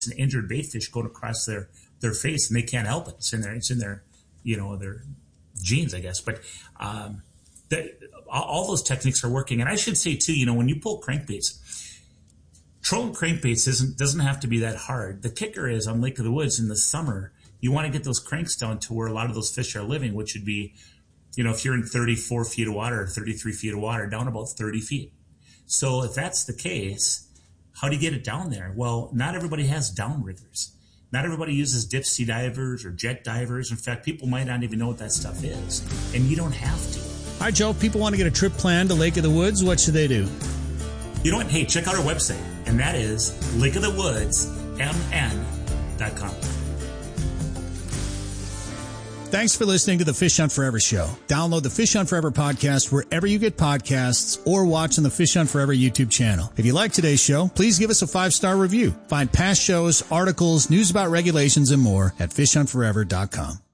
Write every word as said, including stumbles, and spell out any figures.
an injured bait fish going across their, their face, and they can't help it. It's in their, it's in their, you know, their genes, I guess. But um, the, all those techniques are working. And I should say too, you know, when you pull crankbaits, trolling crankbaits isn't doesn't have to be that hard. The kicker is on Lake of the Woods in the summer, you want to get those cranks down to where a lot of those fish are living, which would be, you know, if you're in thirty-four feet of water or thirty-three feet of water, down about thirty feet. So if that's the case, how do you get it down there? Well, not everybody has downriggers. Not everybody uses dip sea divers or jet divers. In fact, people might not even know what that stuff is, and you don't have to. All right, Joe, if people want to get a trip planned to Lake of the Woods, what should they do? You know what? Hey, check out our website, and that is lake of the woods m n dot com. Thanks for listening to the Fish Hunt Forever show. Download the Fish Hunt Forever podcast wherever you get podcasts or watch on the Fish Hunt Forever YouTube channel. If you like today's show, please give us a five-star review. Find past shows, articles, news about regulations, and more at fish hunt forever dot com.